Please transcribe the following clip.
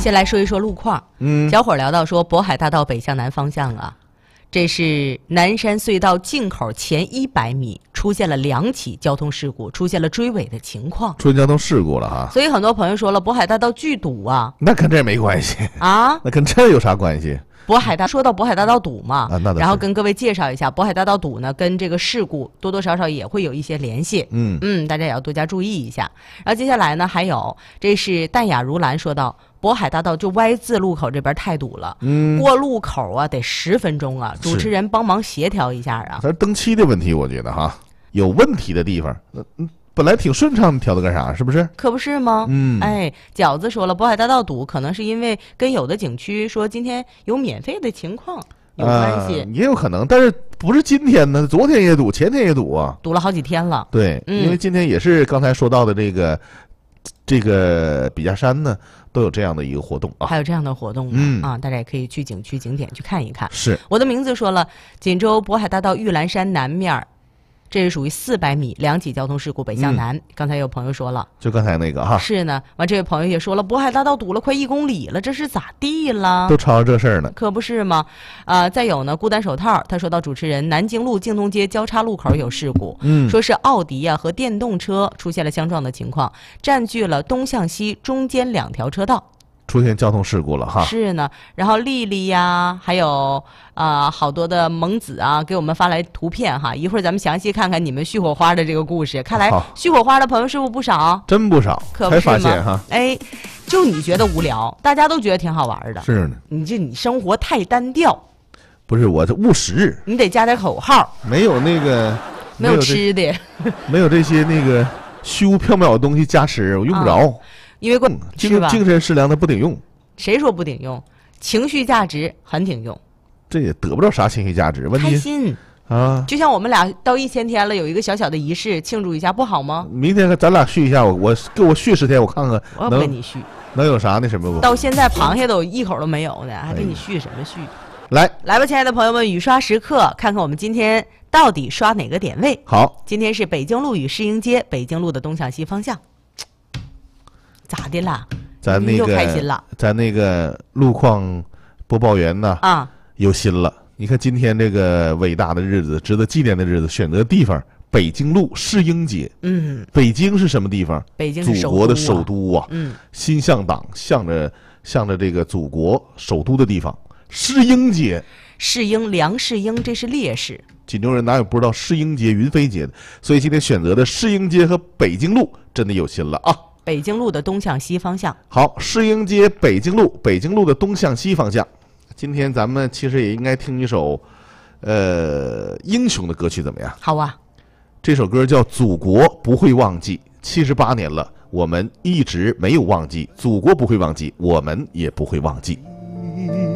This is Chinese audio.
先来说一说路况。小伙聊到说，渤海大道北向南方向啊，这是南山隧道进口前100米出现了2起交通事故，出现了追尾的情况， 出现交通事故了哈。 所以很多朋友说了，渤海大道巨堵啊。 那跟这没关系啊， 那跟这有啥关系？ 说到渤海大道堵嘛， 然后跟各位介绍一下，渤海大道堵呢，跟这个事故多多少少也会有一些联系。大家也要多加注意一下。然后接下来呢，还有这是淡雅如兰说到，渤海大道就 Y 字路口这边太堵了，过路口啊得10分钟啊，主持人帮忙协调一下啊。 它是登期的问题，我觉得哈，有问题的地方，本来挺顺畅的，调的干啥？是不是？ 可不是吗？饺子说了，渤海大道堵可能是因为跟有的景区说今天有免费的情况有关系， 也有可能，但是不是今天呢？昨天也堵，前天也堵啊， 堵了好几天了。 对，因为今天也是刚才说到的这个笔架山呢，都有这样的一个活动啊， 还有这样的活动呢、大家也可以去景区景点去看一看。 是我的名字说了，锦州渤海大道玉兰山南面。这是属于400米2起交通事故北向南。刚才有朋友说了， 就刚才那个哈， 是呢。完，这位朋友也说了，渤海大道堵了快1公里了，这是咋地了？ 都吵着这事儿呢， 可不是吗？再有呢，孤单手套他说到，主持人，南京路靖东街交叉路口有事故，说是奥迪和电动车出现了相撞的情况，占据了东向西中间2条车道。 出现交通事故了哈， 是呢。然后丽丽呀，还有好多的萌子啊，给我们发来图片哈。一会儿咱们详细看看你们续火花的这个故事。看来续火花的朋友是不是不少？ 真不少， 可不是吗？ 才发现哈。 就你觉得无聊，大家都觉得挺好玩的。 是呢， 你生活太单调。 不是我这务实， 你得加点口号。 没有那个， 没有吃的， 没有这些那个虚无缥缈的东西加持，我用不着。 因为精神食粮的不顶用， 谁说不顶用？情绪价值很顶用， 这也得不着啥情绪价值。问题开心啊， 就像我们俩到1000天了，有一个小小的仪式庆祝一下，不好吗？ 明天咱俩续一下，给我续10天，我看看我不跟你续， 能有啥那什么不？ 到现在螃蟹都一口都没有呢，还跟你续什么续？ 来吧，亲爱的朋友们，雨刷时刻，看看我们今天到底刷哪个点位？ 好， 今天是北京路与世英街，北京路的东向西方向。咋的啦？ 咱又开心了。 咱那个路况播报员呢有心了。你看今天这个伟大的日子，值得纪念的日子，选择地方北京路世英街。北京是什么地方？ 北京是祖国的首都啊。心向党，向着这个祖国首都的地方。世英街， 梁世英，这是烈士。 锦州人哪有不知道世英街、云飞街的？所以今天选择的世英街和北京路真的有心了啊。 北京路的东向西方向。 好，世英街北京路的东向西方向。今天咱们其实也应该听一首英雄的歌曲，怎么样？ 好啊， 这首歌叫《祖国不会忘记》，78年了，我们一直没有忘记，祖国不会忘记，我们也不会忘记。